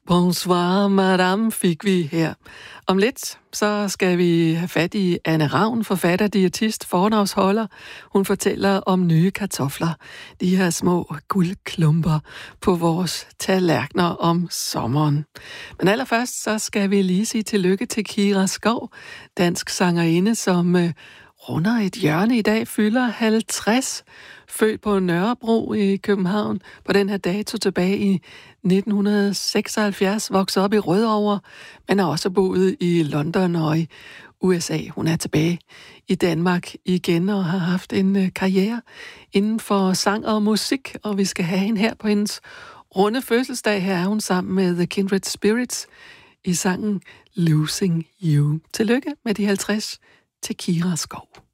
Bonsoir, madame, fik vi her. Om lidt, så skal vi have fat i Anne Ravn, forfatter, diætist, foredragsholder. Hun fortæller om nye kartofler. De her små guldklumper på vores tallerkener om sommeren. Men allerførst, så skal vi lige sige tillykke til Kira Skov, dansk sangerinde, som runder et hjørne i dag, fylder 50, født på Nørrebro i København på den her dato tilbage i 1976, vokset op i Rødovre, men har også boet i London og i USA. Hun er tilbage i Danmark igen og har haft en karriere inden for sang og musik, og vi skal have hende her på hendes runde fødselsdag. Her er hun sammen med The Kindred Spirits i sangen Losing You. Tillykke med de 50 til Kira Skov.